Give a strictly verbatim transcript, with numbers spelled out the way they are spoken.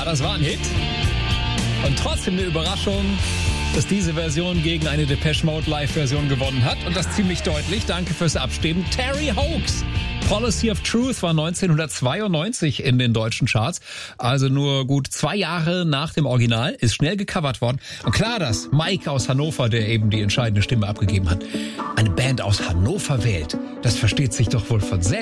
Ja, das war ein Hit. Und trotzdem eine Überraschung, dass diese Version gegen eine Depeche Mode Live-Version gewonnen hat. Und das ziemlich deutlich. Danke fürs Abstimmen. Terry Hoax. Policy of Truth war neunzehnhundertzweiundneunzig in den deutschen Charts. Also nur gut zwei Jahre nach dem Original. Ist schnell gecovert worden. Und klar, dass Mike aus Hannover, der eben die entscheidende Stimme abgegeben hat, eine Band aus Hannover wählt. Das versteht sich doch wohl von selbst.